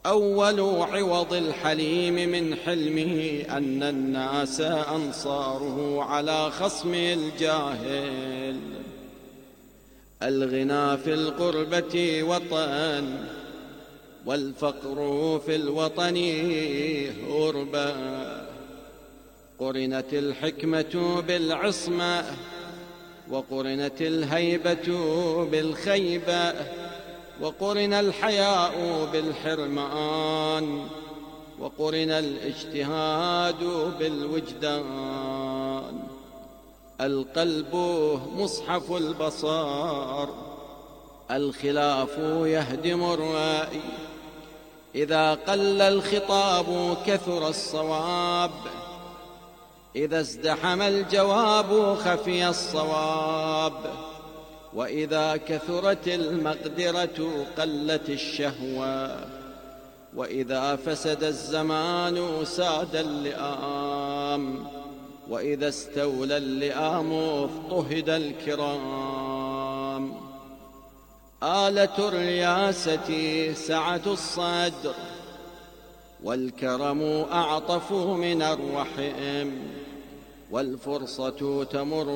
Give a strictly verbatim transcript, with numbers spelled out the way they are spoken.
أول عوض الحليم من حلمه أن الناس أنصاره على خصمه الجاهل. الغنى في القربة وطن، والفقر في الوطن غربة. قرنت الحكمة بالعصمة، وقرنت الهيبة بالخيبة، وقرن الحياء بالحرمان، وقرن الاجتهاد بالوجدان. القلب مصحف البصار، الخلاف يهدم الرأي. إذا قل الخطاب كثر الصواب، إذا ازدحم الجواب خفي الصواب. وإذا كثرت المقدرة قلت الشهوة، وإذا فسد الزمان ساد اللئام، وإذا استولى اللئام اضطهد الكرام. آلة الرياسة سعة الصدر، والكرم أعطف من الرحم، والفرصة تمر